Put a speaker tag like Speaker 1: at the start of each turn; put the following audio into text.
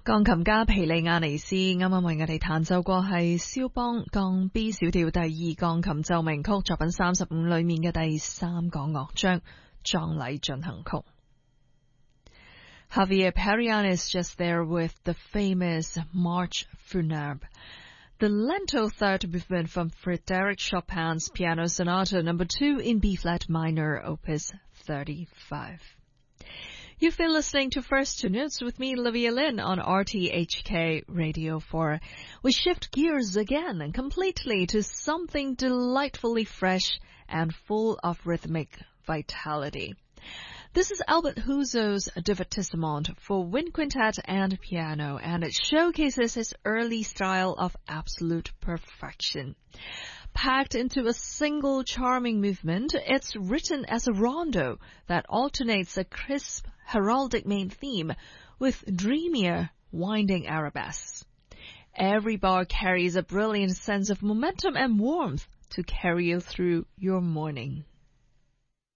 Speaker 1: 鋼琴家皮利亞尼斯啱啱為我哋彈奏過係肖邦降 B 小調第二鋼琴奏鳴曲作品35裏面嘅第3個樂章葬禮進行曲。Javier Perianis just there with the famous March Funèbre, the lento third movement from Frédéric Chopin's Piano Sonata No. 2 in B-flat minor, Opus 35.You've been listening to First Two Notes with me, Olivia Lin, on RTHK Radio 4. We shift gears again and completely to something delightfully fresh and full of rhythmic vitality. This is Albert Houzeau's Divertissement for wind quintet and piano, and it showcases his early style of absolute perfection.Packed into a single charming movement, it's written as a rondo that alternates a crisp heraldic main theme with dreamier winding arabesques. Every bar carries a brilliant sense of momentum and warmth to carry you through your morning.